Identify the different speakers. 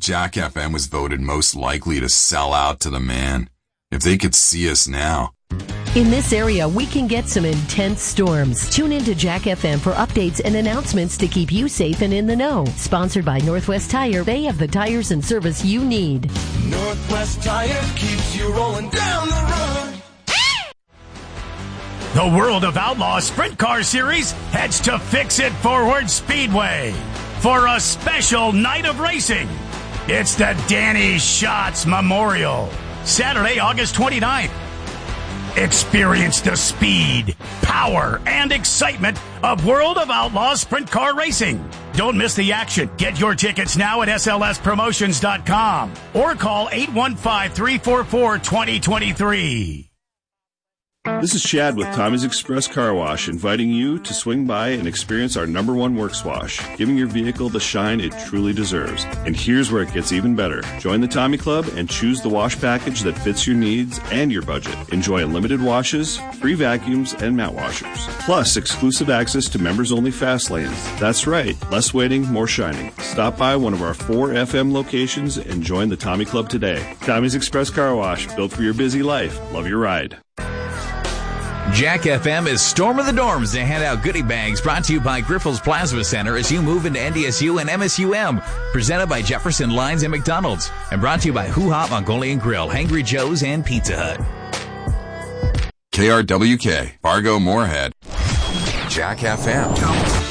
Speaker 1: Jack FM was voted most likely to sell out to the man. If they could see us now.
Speaker 2: In this area, we can get some intense storms. Tune into Jack FM for updates and announcements to keep you safe and in the know. Sponsored by Northwest Tire, they have the tires and service you need.
Speaker 3: Northwest Tire keeps you rolling down the road.
Speaker 4: The World of Outlaws Sprint Car Series heads to Fix It Forward Speedway for a special night of racing. It's the Danny Schatz Memorial, Saturday, August 29th. Experience the speed, power, and excitement of World of Outlaws Sprint Car Racing. Don't miss the action. Get your tickets now at slspromotions.com or call 815-344-2023.
Speaker 5: This is Chad with Tommy's Express Car Wash, inviting you to swing by and experience our #1 works wash, giving your vehicle the shine it truly deserves. And here's where it gets even better. Join the Tommy Club and choose the wash package that fits your needs and your budget. Enjoy unlimited washes, free vacuums, and mat washers. Plus, exclusive access to members-only fast lanes. That's right, less waiting, more shining. Stop by one of our 4 FM locations and join the Tommy Club today. Tommy's Express Car Wash, built for your busy life. Love your ride.
Speaker 6: Jack FM is Storm of the Dorms to hand out goodie bags, brought to you by Grifols Plasma Center as you move into NDSU and MSUM. Presented by Jefferson Lines and McDonald's. And brought to you by Hoo Hop Mongolian Grill, Hangry Joe's, and Pizza Hut.
Speaker 1: KRWK, Fargo Moorhead. Jack FM.